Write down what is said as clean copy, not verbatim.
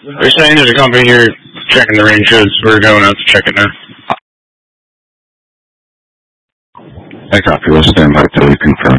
They're saying there's a company here checking the range codes. We're going out to check it now. I copy. We'll stand by till you confirm.